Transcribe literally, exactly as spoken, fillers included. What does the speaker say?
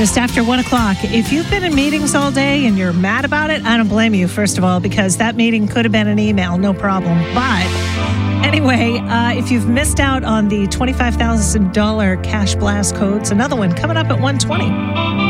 Just after one o'clock. If you've been in meetings all day and you're mad about it, I don't blame you, first of all, because that meeting could have been an email, no problem. But anyway, uh, if you've missed out on the twenty-five thousand dollars cash blast codes, another one coming up at one twenty.